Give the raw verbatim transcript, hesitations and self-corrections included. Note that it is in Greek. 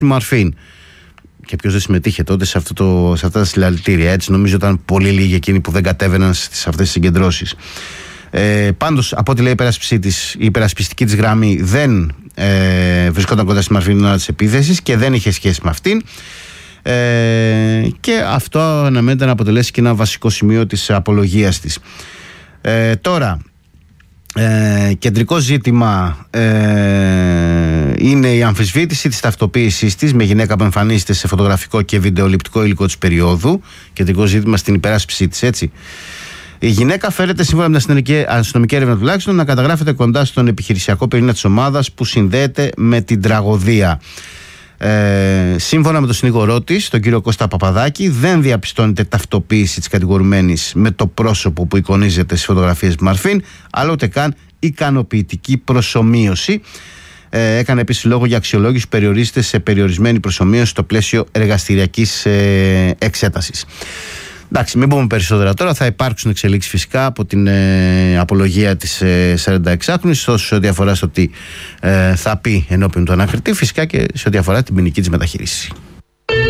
Μαρφίν. Και ποιος δεν συμμετείχε τότε σε, αυτό το, σε αυτά τα συλλαλητήρια. Έτσι, νομίζω ήταν πολύ λίγοι εκείνοι που δεν κατέβαιναν σε αυτές τις συγκεντρώσεις. Ε, πάντως, από ό,τι λέει η υπεράσπιση της, η υπερασπιστική της γραμμή δεν ε, βρισκόταν κοντά στη Μαρφίν την ώρα της επίθεσης και δεν είχε σχέση με αυτήν. Ε, και αυτό αναμένεται να αποτελέσει και ένα βασικό σημείο της απολογίας της. Ε, τώρα, ε, κεντρικό ζήτημα ε, είναι η αμφισβήτηση της ταυτοποίησης της με γυναίκα που εμφανίζεται σε φωτογραφικό και βιντεοληπτικό υλικό της περίοδου. Κεντρικό ζήτημα στην υπεράσπιση της, έτσι. Η γυναίκα φέρεται, σύμφωνα με την αστυνομική έρευνα τουλάχιστον, να καταγράφεται κοντά στον επιχειρησιακό πυρήνα της ομάδας που συνδέεται με την τραγωδία. Ε, σύμφωνα με τον συνήγορό της, τον κύριο Κώστα Παπαδάκη, δεν διαπιστώνεται ταυτοποίηση της κατηγορουμένης με το πρόσωπο που εικονίζεται στις φωτογραφίες Μαρφίν, αλλά ούτε καν ικανοποιητική προσομοίωση. Ε, έκανε επίσης λόγο για αξιολόγηση που περιορίζεται σε περιορισμένη προσομοίωση στο πλαίσιο εργαστηριακής ε, εξέτασης. Εντάξει, μην πούμε περισσότερα τώρα. Θα υπάρξουν εξελίξεις φυσικά από την ε, απολογία της ε, σαρανταεξάχρονης, τόσο σε ό,τι αφορά στο τι ε, θα πει ενώπιον του ανακριτή, φυσικά και σε ό,τι αφορά την ποινική της μεταχείριση.